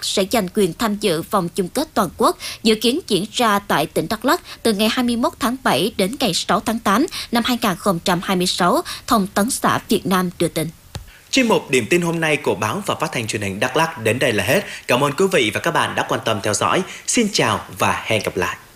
Lắk sẽ giành quyền tham dự vòng chung kết toàn quốc, dự kiến diễn ra tại tỉnh Đắk Lắk từ ngày 21 tháng 7 đến ngày 6 tháng 8 năm 2026, Thông tấn xã Việt Nam đưa tin. Chuyên mục Điểm tin hôm nay của báo và phát thanh truyền hình Đắk Lắk đến đây là hết. Cảm ơn quý vị và các bạn đã quan tâm theo dõi. Xin chào và hẹn gặp lại.